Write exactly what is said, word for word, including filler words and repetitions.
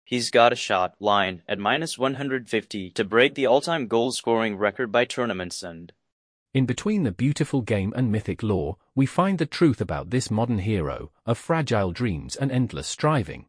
He's got a shot line at minus one hundred fifty to break the all-time goal-scoring record by tournament's end. In between the beautiful game and mythic lore, we find the truth about this modern hero of fragile dreams and endless striving.